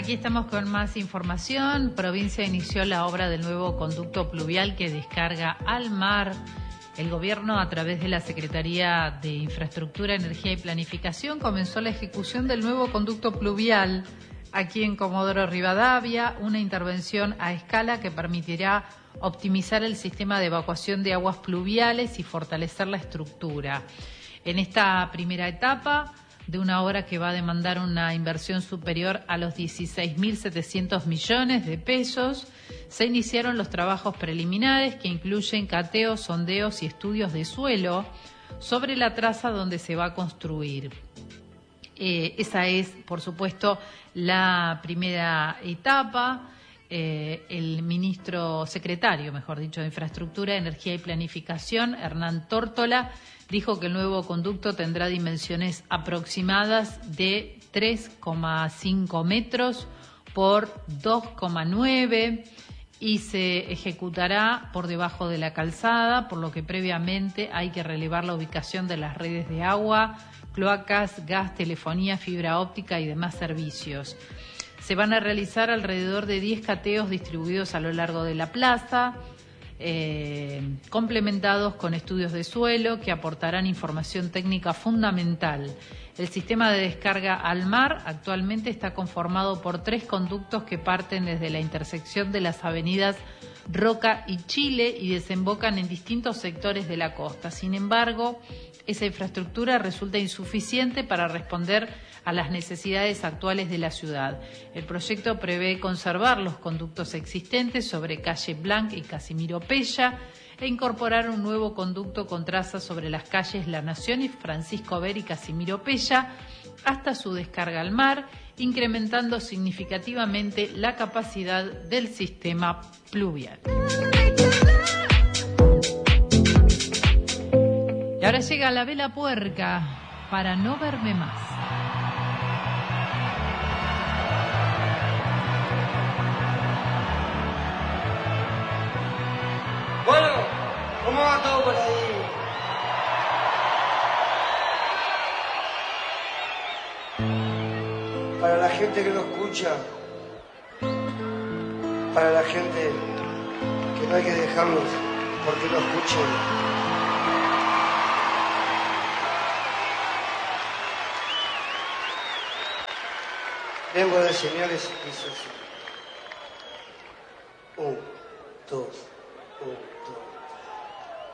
Aquí estamos con más información. Provincia inició la obra del nuevo conducto pluvial que descarga al mar. El gobierno, a través de la Secretaría de Infraestructura, Energía y Planificación, comenzó la ejecución del nuevo conducto pluvial aquí en Comodoro Rivadavia, una intervención a escala que permitirá optimizar el sistema de evacuación de aguas pluviales y fortalecer la estructura. En esta primera etapa de una obra que va a demandar una inversión superior a los 16.700 millones de pesos, se iniciaron los trabajos preliminares que incluyen cateos, sondeos y estudios de suelo sobre la traza donde se va a construir. Esa es, por supuesto, la primera etapa. El secretario de Infraestructura, Energía y Planificación, Hernán Tórtola, dijo que el nuevo conducto tendrá dimensiones aproximadas de 3,5 metros por 2,9 y se ejecutará por debajo de la calzada, por lo que previamente hay que relevar la ubicación de las redes de agua, cloacas, gas, telefonía, fibra óptica y demás servicios. Se van a realizar alrededor de 10 cateos distribuidos a lo largo de la plaza, complementados con estudios de suelo que aportarán información técnica fundamental. El sistema de descarga al mar actualmente está conformado por 3 conductos que parten desde la intersección de las avenidas Roca y Chile y desembocan en distintos sectores de la costa. Sin embargo, esa infraestructura resulta insuficiente para responder a las necesidades actuales de la ciudad. El proyecto prevé conservar los conductos existentes sobre calle Blanc y Casimiro Pella e incorporar un nuevo conducto con trazas sobre las calles La Nación y Francisco Ver y Casimiro Pella hasta su descarga al mar, incrementando significativamente la capacidad del sistema pluvial. Y ahora llega la vela puerca para no verme más. Bueno, ¿cómo va todo por ahí? Para la gente que lo escucha, para la gente que no hay que dejarlos porque lo escuchen. Vengo de señales y